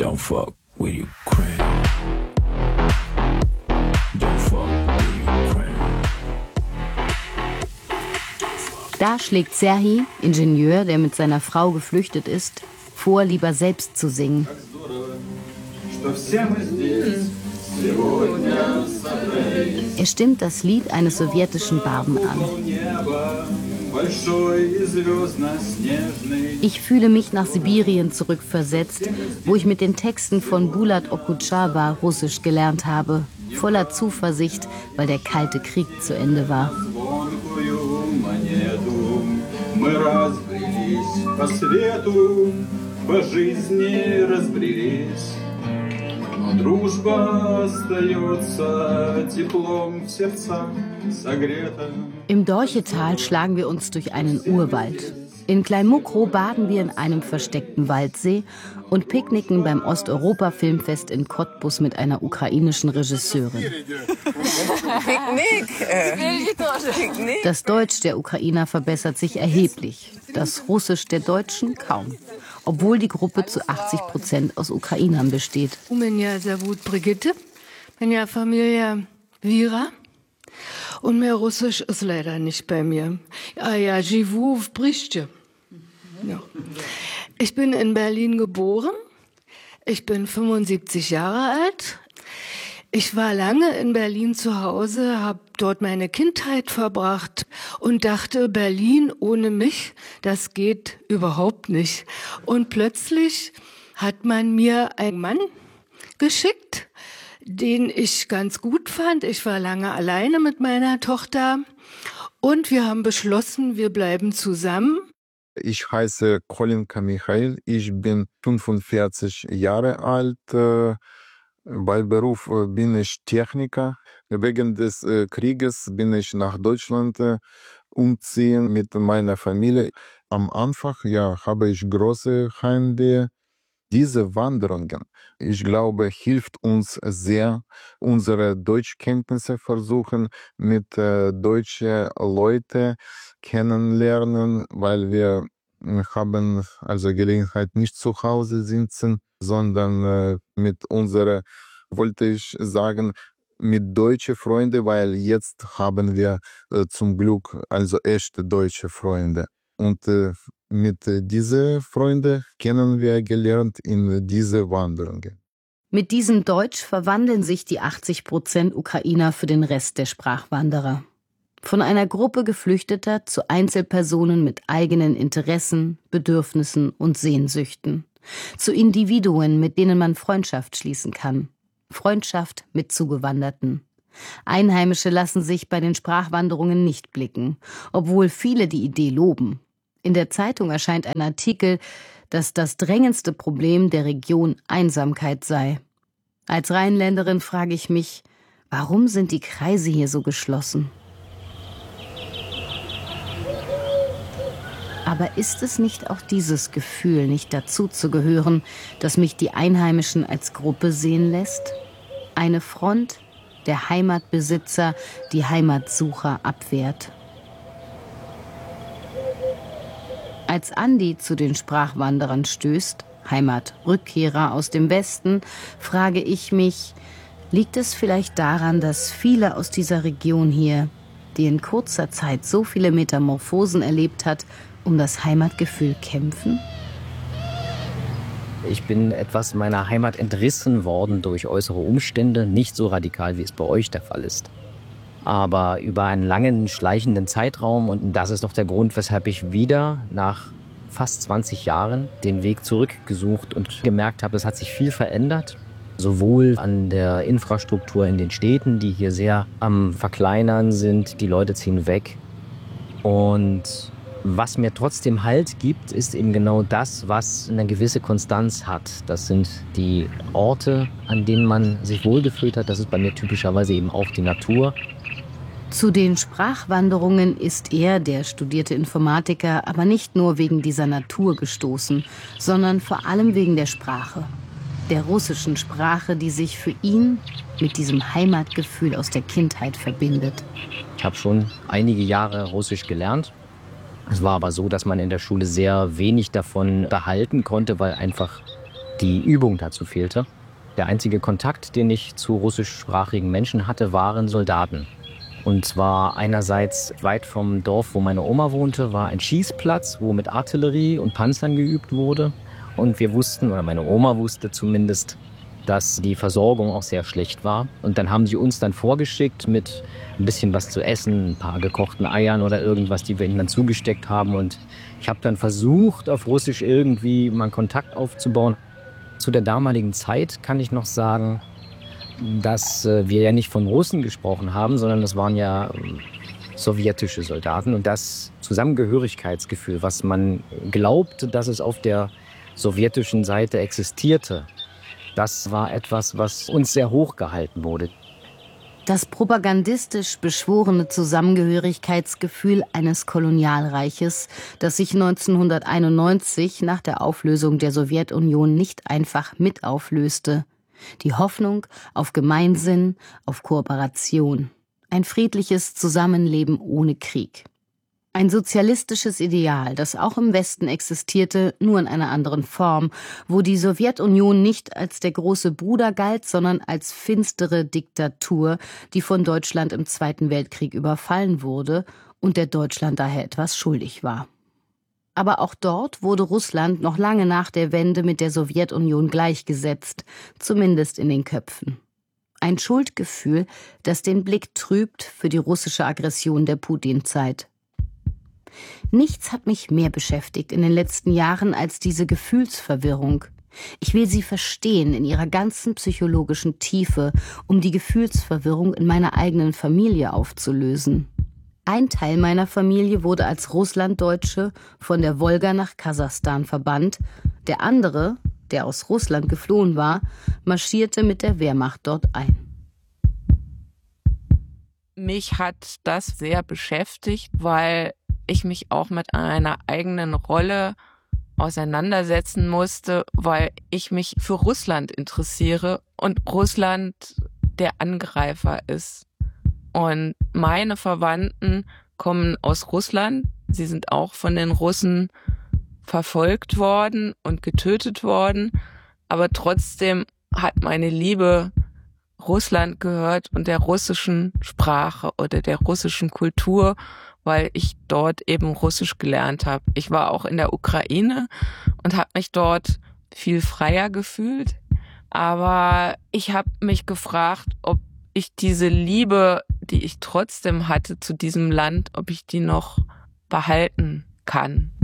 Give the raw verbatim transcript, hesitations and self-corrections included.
Don't fuck with Ukraine. Don't fuck with Ukraine. Da schlägt Serhii, Ingenieur, der mit seiner Frau geflüchtet ist, vor, lieber selbst zu singen. Er stimmt das Lied eines sowjetischen Barden an. Ich fühle mich nach Sibirien zurückversetzt, wo ich mit den Texten von Bulat Okudschaba Russisch gelernt habe, voller Zuversicht, weil der Kalte Krieg zu Ende war. Im Dorchetal schlagen wir uns durch einen Urwald. In Kleimukro baden wir in einem versteckten Waldsee und picknicken beim Osteuropa-Filmfest in Cottbus mit einer ukrainischen Regisseurin. Das Deutsch der Ukrainer verbessert sich erheblich, das Russisch der Deutschen kaum. Obwohl die Gruppe zu achtzig Prozent aus Ukrainern besteht. Меня зовут Brigitte, meine Familie Vira. Und mehr Russisch ist leider nicht bei mir. Ah ja, живу в Bristol. Ja. Ich bin in Berlin geboren. Ich bin fünfundsiebzig Jahre alt. Ich war lange in Berlin zu Hause, habe dort meine Kindheit verbracht und dachte, Berlin ohne mich, das geht überhaupt nicht. Und plötzlich hat man mir einen Mann geschickt, den ich ganz gut fand. Ich war lange alleine mit meiner Tochter und wir haben beschlossen, wir bleiben zusammen. Ich heiße Kolinka Michail, ich bin fünfundvierzig Jahre alt. Bei Beruf bin ich Techniker. Wegen des Krieges bin ich nach Deutschland umziehen mit meiner Familie. Am Anfang ja, habe ich große Heimweh. Diese Wanderungen, ich glaube, hilft uns sehr, unsere Deutschkenntnisse versuchen mit äh, deutschen Leuten kennenlernen, weil wir haben also Gelegenheit nicht zu Hause sitzen, sondern äh, mit unserer, wollte ich sagen, mit deutschen Freunden, weil jetzt haben wir äh, zum Glück also echte deutsche Freunde. Und äh, mit äh, diesen Freunden kennen wir gelernt in diese Wanderungen. Mit diesem Deutsch verwandeln sich die achtzig Prozent Ukrainer für den Rest der Sprachwanderer. Von einer Gruppe Geflüchteter zu Einzelpersonen mit eigenen Interessen, Bedürfnissen und Sehnsüchten. Zu Individuen, mit denen man Freundschaft schließen kann. Freundschaft mit Zugewanderten. Einheimische lassen sich bei den Sprachwanderungen nicht blicken, obwohl viele die Idee loben. In der Zeitung erscheint ein Artikel, dass das drängendste Problem der Region Einsamkeit sei. Als Rheinländerin frage ich mich, warum sind die Kreise hier so geschlossen? Aber ist es nicht auch dieses Gefühl, nicht dazuzugehören, das mich die Einheimischen als Gruppe sehen lässt? Eine Front, der Heimatbesitzer die Heimatsucher abwehrt. Als Andi zu den Sprachwanderern stößt, Heimatrückkehrer aus dem Westen, frage ich mich, liegt es vielleicht daran, dass viele aus dieser Region hier, die in kurzer Zeit so viele Metamorphosen erlebt hat, um das Heimatgefühl kämpfen? Ich bin etwas meiner Heimat entrissen worden durch äußere Umstände, nicht so radikal, wie es bei euch der Fall ist. Aber über einen langen, schleichenden Zeitraum, und das ist doch der Grund, weshalb ich wieder nach fast zwanzig Jahren den Weg zurückgesucht und gemerkt habe, es hat sich viel verändert. Sowohl an der Infrastruktur in den Städten, die hier sehr am Verkleinern sind, die Leute ziehen weg. Und was mir trotzdem Halt gibt, ist eben genau das, was eine gewisse Konstanz hat. Das sind die Orte, an denen man sich wohlgefühlt hat. Das ist bei mir typischerweise eben auch die Natur. Zu den Sprachwanderungen ist er, der studierte Informatiker, aber nicht nur wegen dieser Natur gestoßen, sondern vor allem wegen der Sprache. Der russischen Sprache, die sich für ihn mit diesem Heimatgefühl aus der Kindheit verbindet. Ich habe schon einige Jahre Russisch gelernt. Es war aber so, dass man in der Schule sehr wenig davon behalten konnte, weil einfach die Übung dazu fehlte. Der einzige Kontakt, den ich zu russischsprachigen Menschen hatte, waren Soldaten. Und zwar einerseits weit vom Dorf, wo meine Oma wohnte, war ein Schießplatz, wo mit Artillerie und Panzern geübt wurde. Und wir wussten, oder meine Oma wusste zumindest, dass die Versorgung auch sehr schlecht war. Und dann haben sie uns dann vorgeschickt mit ein bisschen was zu essen, ein paar gekochten Eiern oder irgendwas, die wir ihnen dann zugesteckt haben. Und ich habe dann versucht, auf Russisch irgendwie mal einen Kontakt aufzubauen. Zu der damaligen Zeit kann ich noch sagen, dass wir ja nicht von Russen gesprochen haben, sondern das waren ja sowjetische Soldaten. Und das Zusammengehörigkeitsgefühl, was man glaubte, dass es auf der sowjetischen Seite existierte, das war etwas, was uns sehr hoch gehalten wurde. Das propagandistisch beschworene Zusammengehörigkeitsgefühl eines Kolonialreiches, das sich neunzehnhunderteinundneunzig nach der Auflösung der Sowjetunion nicht einfach mit auflöste. Die Hoffnung auf Gemeinsinn, auf Kooperation. Ein friedliches Zusammenleben ohne Krieg. Ein sozialistisches Ideal, das auch im Westen existierte, nur in einer anderen Form, wo die Sowjetunion nicht als der große Bruder galt, sondern als finstere Diktatur, die von Deutschland im Zweiten Weltkrieg überfallen wurde und der Deutschland daher etwas schuldig war. Aber auch dort wurde Russland noch lange nach der Wende mit der Sowjetunion gleichgesetzt, zumindest in den Köpfen. Ein Schuldgefühl, das den Blick trübt für die russische Aggression der Putin-Zeit. Nichts hat mich mehr beschäftigt in den letzten Jahren als diese Gefühlsverwirrung. Ich will sie verstehen in ihrer ganzen psychologischen Tiefe, um die Gefühlsverwirrung in meiner eigenen Familie aufzulösen. Ein Teil meiner Familie wurde als Russlanddeutsche von der Wolga nach Kasachstan verbannt. Der andere, der aus Russland geflohen war, marschierte mit der Wehrmacht dort ein. Mich hat das sehr beschäftigt, weil ich mich auch mit einer eigenen Rolle auseinandersetzen musste, weil ich mich für Russland interessiere und Russland der Angreifer ist. Und meine Verwandten kommen aus Russland. Sie sind auch von den Russen verfolgt worden und getötet worden. Aber trotzdem hat meine Liebe Russland gehört und der russischen Sprache oder der russischen Kultur, weil ich dort eben Russisch gelernt habe. Ich war auch in der Ukraine und habe mich dort viel freier gefühlt. Aber ich habe mich gefragt, ob ich diese Liebe, die ich trotzdem hatte zu diesem Land, ob ich die noch behalten kann.